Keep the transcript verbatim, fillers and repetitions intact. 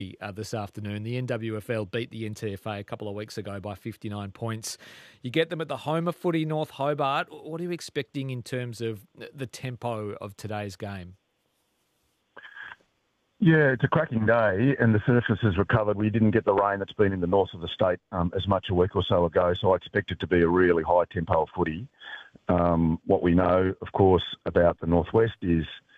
uh, this afternoon. The N W F L beat the N T F A a couple of weeks ago by fifty-nine points. You get them at the home of footy, North Hobart. What are you expecting in terms of the tempo of today's game? Yeah, it's a cracking day, and the surface has recovered. We didn't get the rain that's been in the north of the state um, as much a week or so ago, so I expect it to be a really high tempo of footy. Um, what we know, of course, about the northwest is